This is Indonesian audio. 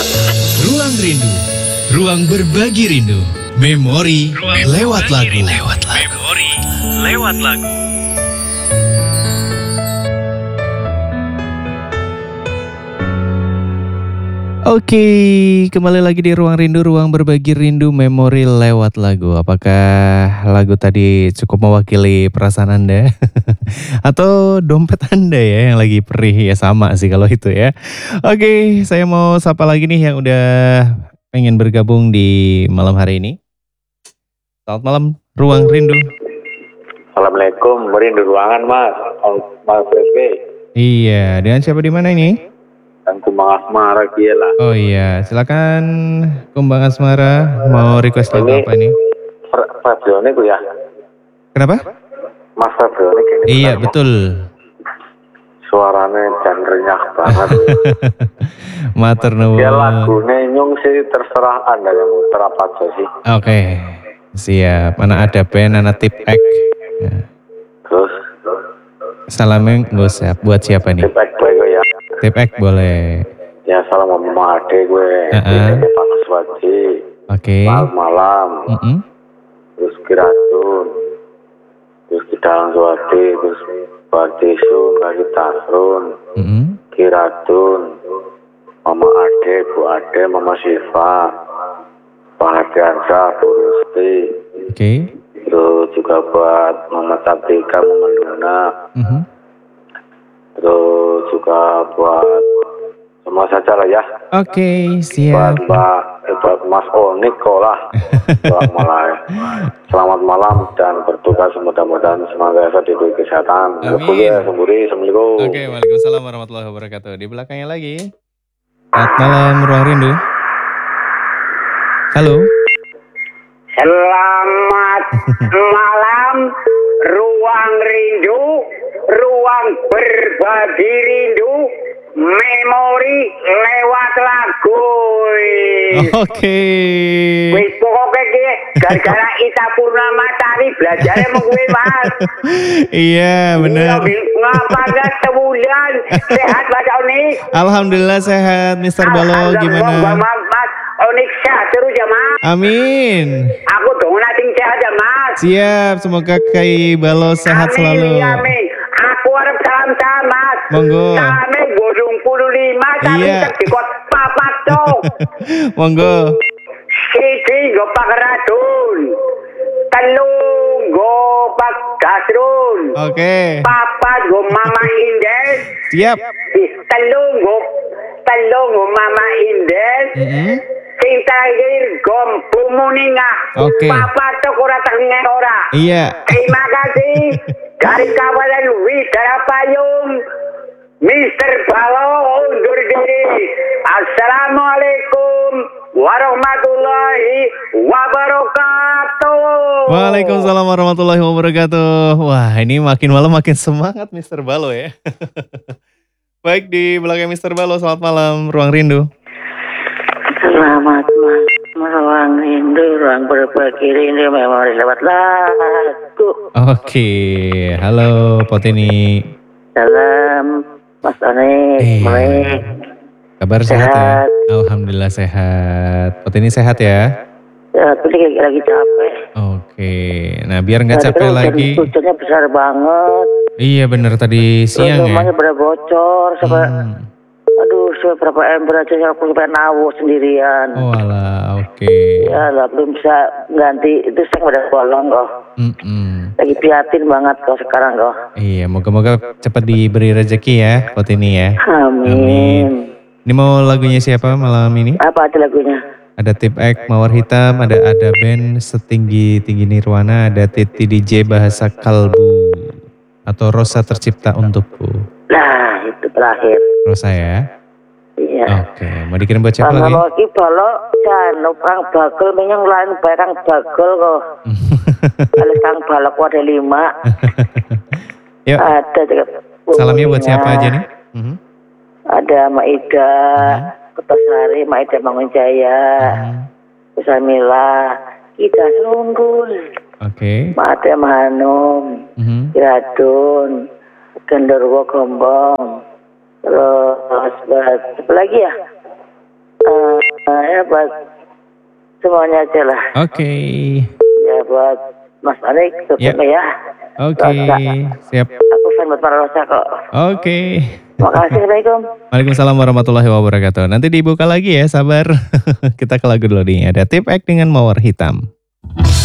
Ruang Rindu, ruang berbagi rindu. Memori lewat lagu. Memori lewat lagu. Oke, kembali lagi di Ruang Rindu, ruang berbagi rindu, memori lewat lagu. Apakah lagu tadi cukup mewakili perasaan Anda? Atau dompet Anda ya yang lagi perih? Ya sama sih kalau itu ya. Oke, saya mau sapa lagi nih yang udah pengen bergabung di malam hari ini. Selamat malam, Ruang Rindu. Assalamualaikum, merindu ruangan Mas, Mas FB. Iya, dengan siapa di mana ini? Dan Kumbang Asmara gila. Oh iya, silakan Kumbang Asmara, mau request lagu apa ini? Fabione ku ya. Kenapa? Mas Fabione gini. Iya, betul. Suaranya genre-nya banget. Matur nuwun. Ya lagunya nyung sih terserah Anda yang muter apa aja sih. Oke, siap. Mana ada band, anak tip X. Ya. Terus Salamnya nggak usah. Buat siapa nih? feedback gue ya. Tip X boleh. Ya salam sama ade gue. Ini Pak Aswaji. Oke. Malam. Terus Kiratun. Terus Kidalang Swati. Terus Pak Tisun, Kaki Tasrun. Kiratun. Mama Ade, Bu Ade, Mama Syifa. Pak Hadiansa, Bu Rusti. Oke. Terus juga buat Mama Tatika, Mama Luna. Terus juga buat semua saja lah ya. Oke, siap. Buat Mas Oniko lah. Selamat malam dan bertugas mudah-mudahan semoga diberi kesehatan. Assalamualaikum. Oke, waalaikumsalam warahmatullahi wabarakatuh. Di belakangnya lagi. Selamat malam, Ruang Rindu. Halo. Selamat malam, Ruang Rindu, ruang berbagi rindu, memori lewat lagu. Oke. Wis pokoke iki gara-gara Ita Purnama tadi belajarnya mau gue Mas. Iya, benar. Ngapa sebulan sehat Mas Onik? Alhamdulillah sehat, Mr. Balo. Gimana? Mas Onik sehat terus ya Mas. Amin. Aku dong nanti sehat ya Mas. Siap, semoga Kai Balo sehat selalu. Amin. Aku harap salam Mas. Monggo. Kami 85 tapi Iya. dikot papat tuh. Monggo. Siji go Pak Radun. Telung go Pak Gasrun. Oke. Papat go Mama Indes. Siap. Telung go Mama Indes. Sing terakhir go Bu Muninga. Oke. Papat tuh ora tengen ora. Iya. Terima kasih dari kawalan Widara Payung, Mr. Balo undur diri. Assalamualaikum warahmatullahi wabarakatuh. Waalaikumsalam warahmatullahi wabarakatuh. Wah, ini makin malam makin semangat Mr. Balo ya. Baik, di belakang Mr. Balo, selamat malam, Ruang Rindu. Selamat malam, ruang rindu, ruang berbagi rindu, memori lewat lagu. Oke, halo Potini. Salam, Mas Onik. Baik. Kabar sehat ya? Alhamdulillah sehat. Potini sehat ya? Ya, tapi lagi capek. Oke, nah biar nggak capek lagi. Hujannya besar banget. Iya bener tadi siang ya. Rumahnya pada bocor, aduh, berapa ember aja aku sampai nawu sendirian. Oh alah, oke. Ya lah, belum bisa ganti, itu saya udah bolong kok. Lagi prihatin banget kok sekarang kok. Iya, moga-moga cepat diberi rezeki ya, Potini ya. Amin. Ini mau lagunya siapa malam ini? Apa aja lagunya? Ada Tip X, Mawar Hitam, ada band Setinggi Tinggi Nirwana, ada Titi DJ Bahasa Kalbu, atau Rosa Tercipta Untukku. Nah, itu terakhir. Rosa ya? Iya. Oke, mau dikirim buat siapa lagi? Kalau lagi balok, jangan kang bagel, menyang lain barang bagel kok. Kalau kang balok ada 5. Yuk, Ada juga. salamnya buat siapa aja nih? Ada Maida, Kertosari, Maida Mangunjaya, Usamila, kita Sunggul. Oke. Maada Mahanum, Kiradun, Genderwo Gombong, terus apa lagi ya? Ya buat semuanya aja lah. Oke. Ya buat Mas Anik, terutama ya. Oke. Siap. Aku fan buat para Rosa kok. Oke. Makasih, Assalamualaikum. Waalaikumsalam warahmatullahi wabarakatuh. Nanti dibuka lagi ya, sabar. Kita ke lagu dulu nih. Ada Tip X dengan Mawar Hitam.